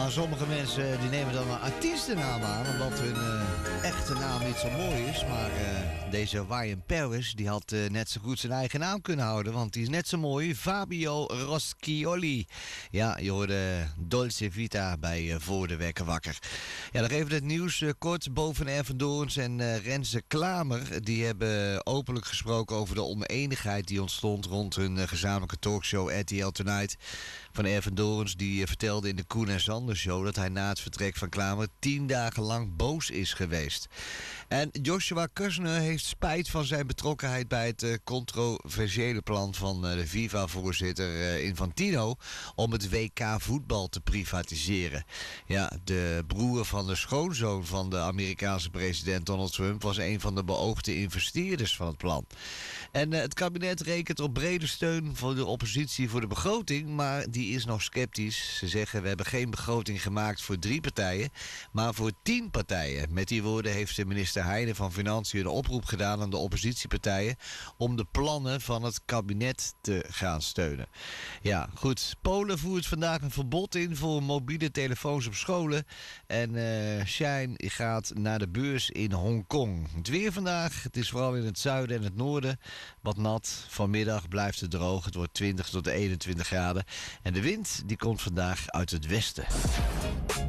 Ja, sommige mensen die nemen dan een artiestennaam aan, omdat hun echte naam niet zo mooi is. Maar deze Ryan Paris, die had net zo goed zijn eigen naam kunnen houden, want die is net zo mooi. Fabio Roscioli. Ja, je hoorde Dolce Vita bij Voor de Wekker Wakker. Ja, dan even het nieuws kort. Boven Erven Doorns en Renze Klamer, die hebben openlijk gesproken over de oneenigheid die ontstond rond hun gezamenlijke talkshow RTL Tonight. Van Erven Doorns, die vertelde in de Koen en Sander Show dat hij na het vertrek van Klamer 10 dagen lang boos is geweest. En Joshua Kusner heeft spijt van zijn betrokkenheid bij het controversiële plan van de FIFA-voorzitter Infantino om het WK voetbal te privatiseren. Ja, de broer van de schoonzoon van de Amerikaanse president Donald Trump was een van de beoogde investeerders van het plan. En het kabinet rekent op brede steun van de oppositie voor de begroting, maar die is nog sceptisch. Ze zeggen, we hebben geen begroting gemaakt voor 3 partijen, maar voor 10 partijen. Met die woorden heeft de minister Heijnen van Financiën een oproep gedaan aan de oppositiepartijen om de plannen van het kabinet te gaan steunen. Ja, goed. Polen voert vandaag een verbod in voor mobiele telefoons op scholen. En Shine gaat naar de beurs in Hongkong. Het weer vandaag, het is vooral in het zuiden en het noorden wat nat. Vanmiddag blijft het droog. Het wordt 20 tot 21 graden. En de wind die komt vandaag uit het westen.